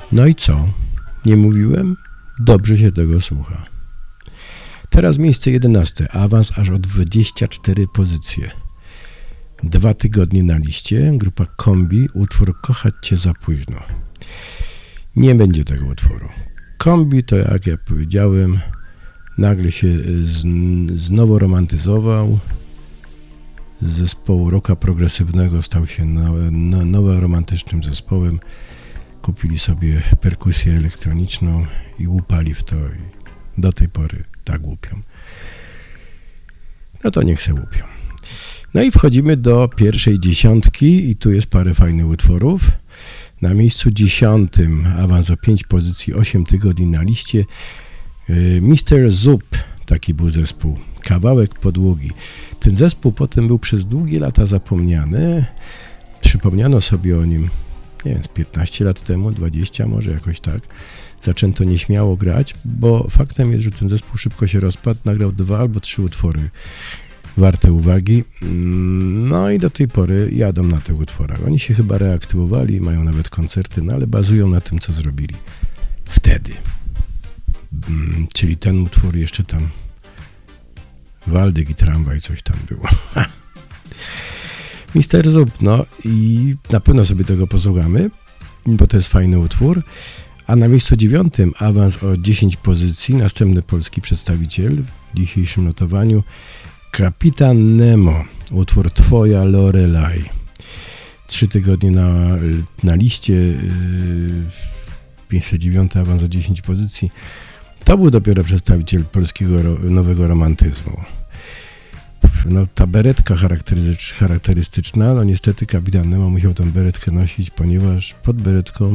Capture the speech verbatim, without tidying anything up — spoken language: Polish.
No i co? Nie mówiłem? Dobrze się tego słucha. Teraz miejsce jedenaste. Awans aż o dwadzieścia cztery pozycje. Dwa tygodnie na liście. Grupa Kombi. Utwór Kochać Cię za późno. Nie będzie tego utworu. Kombi to, jak ja powiedziałem, nagle się z, znowu romantyzował. Z zespołu rocka progresywnego stał się no, no, nowym romantycznym zespołem. Kupili sobie perkusję elektroniczną i łupali w to. I do tej pory tak łupią. No to niech se łupią. No i wchodzimy do pierwszej dziesiątki i tu jest parę fajnych utworów. Na miejscu dziesiątym awans o pięć pozycji, osiem tygodni na liście. mister Zup, taki był zespół. Kawałek podłogi. Ten zespół potem był przez długie lata zapomniany. Przypomniano sobie o nim, nie wiem, z piętnaście lat temu, dwadzieścia może jakoś tak. Zaczęto nieśmiało grać, bo faktem jest, że ten zespół szybko się rozpadł, nagrał dwa albo trzy utwory warte uwagi. No i do tej pory jadą na tych utworach. Oni się chyba reaktywowali, mają nawet koncerty, no ale bazują na tym, co zrobili wtedy. Czyli ten utwór jeszcze tam Waldyk i Tramwaj, coś tam było. mister Zup, no i na pewno sobie tego posłuchamy, bo to jest fajny utwór. A na miejscu dziewiątym awans o dziesięć pozycji, następny polski przedstawiciel w dzisiejszym notowaniu, Kapitan Nemo, utwór Twoja Lorelai. Trzy tygodnie na, na liście, yy, pięćset dziewiąty awans o dziesięć pozycji. To był dopiero przedstawiciel polskiego ro, nowego romantyzmu. No, ta beretka charakterystyczna, no niestety Kapitan Nemo musiał tę beretkę nosić, ponieważ pod beretką